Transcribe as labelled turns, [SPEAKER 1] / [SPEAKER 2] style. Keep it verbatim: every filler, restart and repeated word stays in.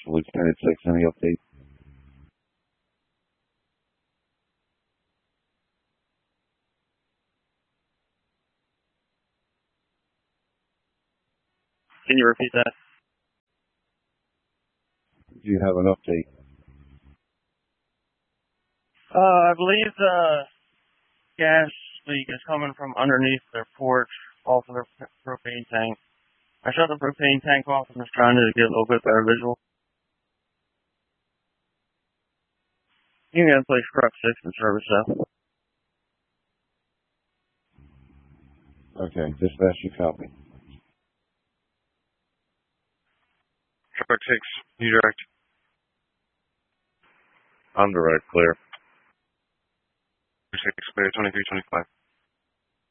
[SPEAKER 1] Lieutenant six, any update?
[SPEAKER 2] Can you repeat that?
[SPEAKER 1] Do you have an update?
[SPEAKER 2] Uh, I believe the gas leak is coming from underneath their porch off of their p- propane tank. I shut the propane tank off and was trying to get a little bit better visual. You can place truck six in service though.
[SPEAKER 1] Okay, dispatch, you copy.
[SPEAKER 3] Truck six, you direct.
[SPEAKER 4] I'm direct, clear.
[SPEAKER 3] six, clear, twenty-three twenty-five.